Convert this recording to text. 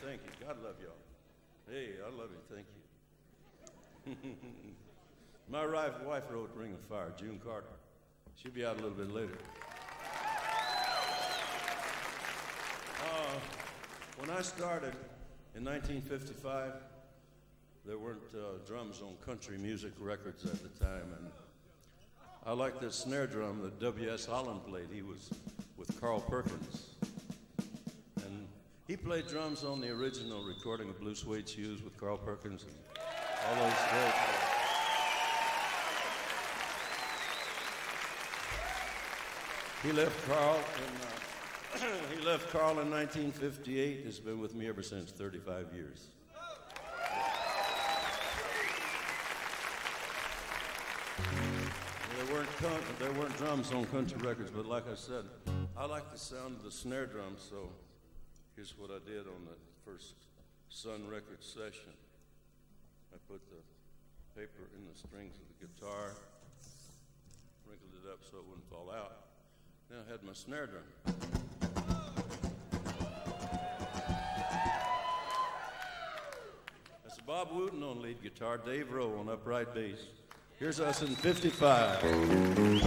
Thank you. God love y'all. Hey, I love you. Thank you. My wife wrote Ring of Fire, June Carter. She'll be out a little bit later. When I started in 1955, there weren't drums on country music records at the time, and I liked this snare drum that W.S. Holland played. He was with Carl Perkins. And he played drums on the original recording of Blue Suede Shoes with Carl Perkins and all those great. He left Carl in 1958. Has been with me ever since, 35 years. There weren't drums on country records, but like I said, I like the sound of the snare drum, so here's what I did on the first Sun Records session. I put the paper in the strings of the guitar, wrinkled it up so it wouldn't fall out. Then I had my snare drum. That's Bob Wooten on lead guitar, Dave Rowe on upright bass. Here's us in 55.